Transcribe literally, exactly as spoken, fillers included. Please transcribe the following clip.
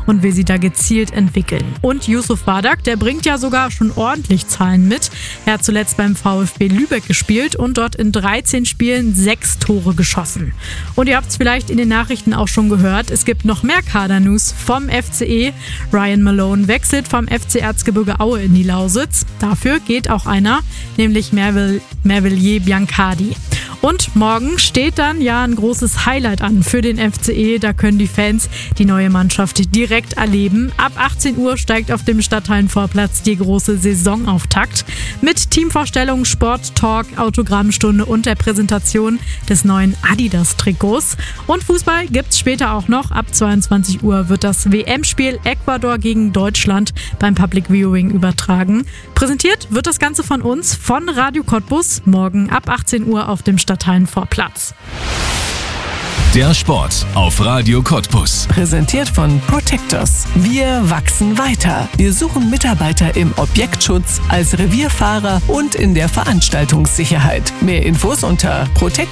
und will sie da gezielt entwickeln. Und Yusuf Badak, der bringt ja sogar schon ordentlich Zahlen mit. Er hat zuletzt beim VfB Lübeck gespielt und dort in dreizehn Spielen sechs Tore geschossen. Und ihr habt es vielleicht in den Nachrichten auch schon gehört, es gibt noch mehr Kader-News vom F C E. Ryan Malone wechselt vom F C Erzgebirge Aue in die Lausitz. Dafür geht auch einer, nämlich Mervil, Mervillier Biancardi. Und morgen steht dann ja ein großes Highlight an für den F C E. Da können die Fans die neue Mannschaft direkt erleben. Ab achtzehn Uhr steigt auf dem Stadthallenvorplatz die große Saisonauftakt mit Teamvorstellung, Sport-Talk, Autogrammstunde und der Präsentation des neuen Adidas-Trikots. Und Fußball gibt's später auch noch. Ab zweiundzwanzig Uhr wird das W M-Spiel Ecuador gegen Deutschland beim Public Viewing übertragen. Präsentiert wird das Ganze von uns, von Radio Cottbus, morgen ab achtzehn Uhr auf dem Stadthallenvorplatz. Der Sport auf Radio Cottbus. Präsentiert von Protectors. Wir wachsen weiter. Wir suchen Mitarbeiter im Objektschutz, als Revierfahrer und in der Veranstaltungssicherheit. Mehr Infos unter protect